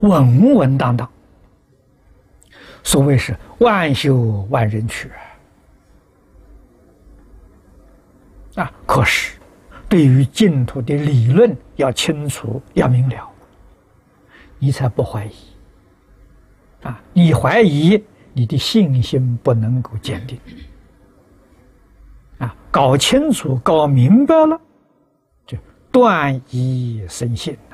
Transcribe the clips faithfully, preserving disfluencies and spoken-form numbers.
稳稳当当。所谓是万修万人去啊！可是对于净土的理论要清楚要明了，你才不怀疑啊！你怀疑，你的信心不能够坚定啊！搞清楚、搞明白了，就断疑生信呐！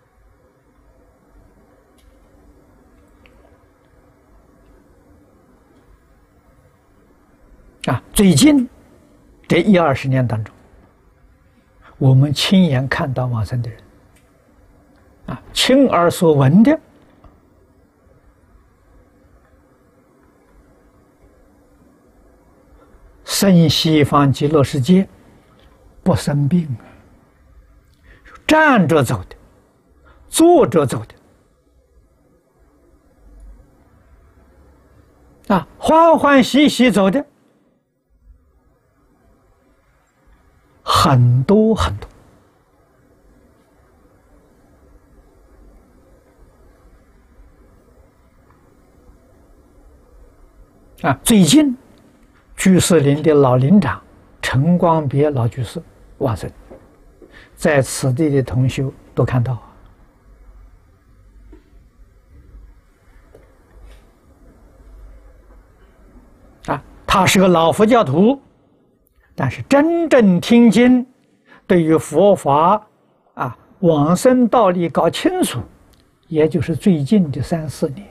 啊，最近这一二十年当中，我们亲眼看到往生的人，啊，亲耳所闻的，生西方极乐世界，不生病啊，站着走的，坐着走的，啊，欢欢喜喜走的。很多很多啊！最近居士林的老林长陈光别老居士往生，在此地的同修都看到啊，他是个老佛教徒。但是真正听经，对于佛法啊往生道理搞清楚，也就是最近的三四年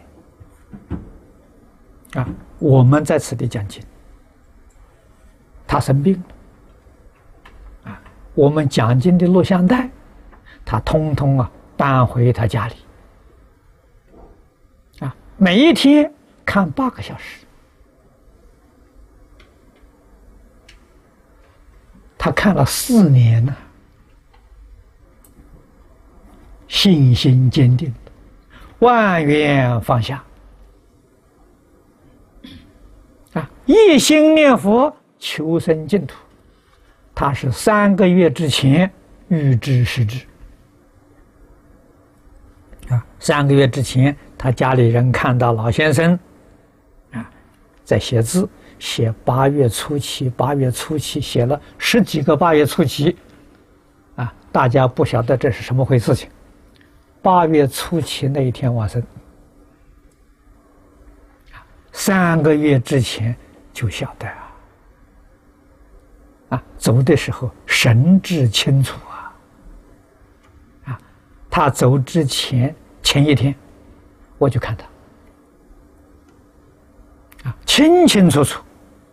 啊，我们在此地讲经，他生病了啊，我们讲经的录像带，他通通啊搬回他家里啊，每一天看八个小时。他看了四年了，信心坚定，万缘放下，啊，一心念佛求生净土。他是三个月之前预知实知，啊，三个月之前，他家里人看到老先生，啊，在写字。写八月初七，八月初七写了十几个八月初七，啊，大家不晓得这是什么回事情。八月初七那一天往生，三个月之前就晓得啊，啊，走的时候神志清楚啊，啊，他走之前前一天，我就看他，啊，清清楚楚。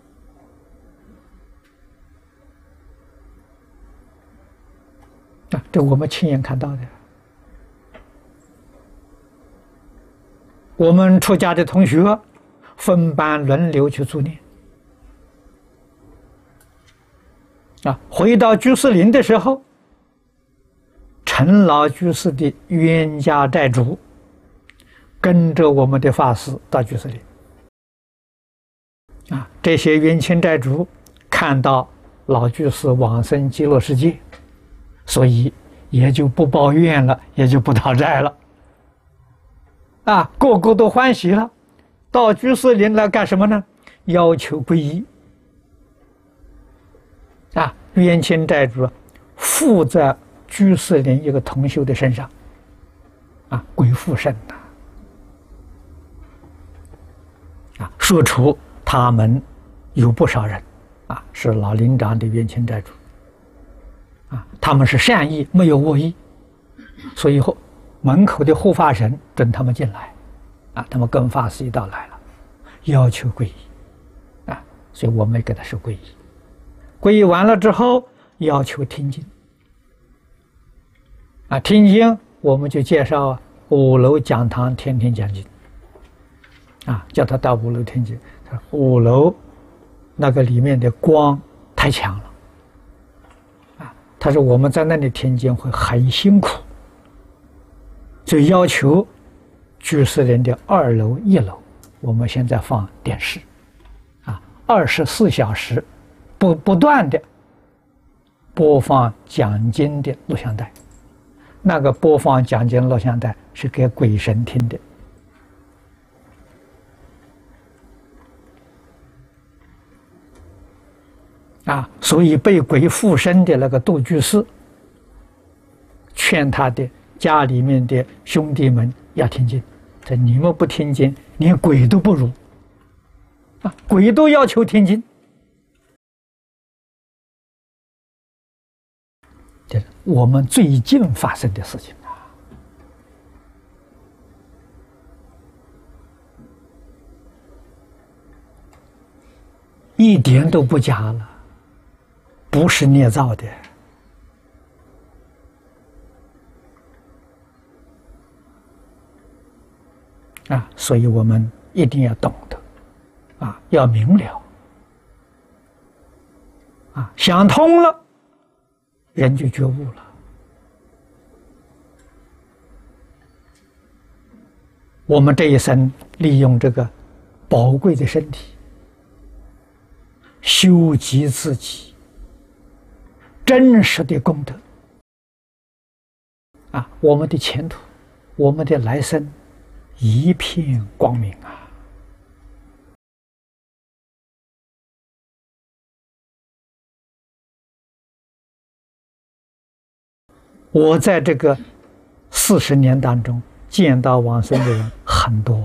啊，这我们亲眼看到的。我们出家的同学分班轮流去助念。啊，回到居士林的时候，陈老居士的冤家债主跟着我们的法师到居士林。啊，这些冤亲债主看到老居士往生极乐世界，所以也就不抱怨了，也就不讨债了，啊，个个都欢喜了。到居士林来干什么呢？要求皈依。啊，冤亲债主附在居士林一个同修的身上，啊，鬼附身呐，啊，说出他们有不少人，啊，是老林长的冤亲债主。啊，他们是善意，没有恶意，所以后门口的护法神准他们进来，啊，他们跟法师一道来了，要求皈依，啊，所以我们给他说皈依，皈依完了之后要求听经，啊，听经我们就介绍五楼讲堂天天讲经，啊，叫他到五楼听经，他说五楼那个里面的光太强了。他说我们在那里听经会很辛苦，就要求居士林的二楼、一楼，我们现在放电视，啊，二十四小时不不断的播放讲经的录像带， 那个播放讲经录像带是给鬼神听的。啊，所以被鬼附身的那个杜居士，劝他的家里面的兄弟们要听经。这你们不听经，连鬼都不如。啊，鬼都要求听经。这是我们最近发生的事情啊，一点都不假了。不是捏造的啊，所以我们一定要懂得啊，要明了啊，想通了，人就觉悟了。我们这一生利用这个宝贵的身体，修集自己真实的功德啊，我们的前途，我们的来生一片光明啊！我在这个四十年当中见到往生的人很多，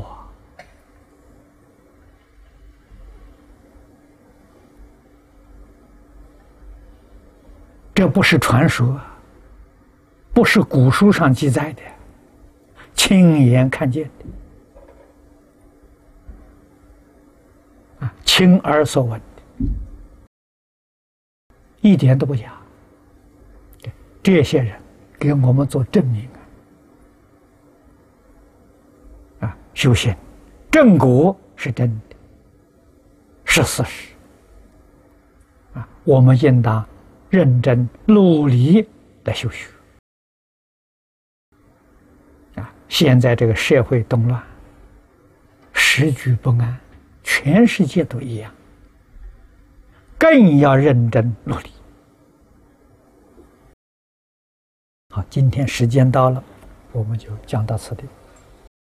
这不是传说，不是古书上记载的，亲眼看见的，啊，亲耳所闻的，一点都不假。这些人给我们做证明啊！啊，修行正果是真的，是事实啊！我们应当认真努力来修学啊！现在这个社会动乱，时局不安，全世界都一样，更要认真努力。好，今天时间到了，我们就讲到此地。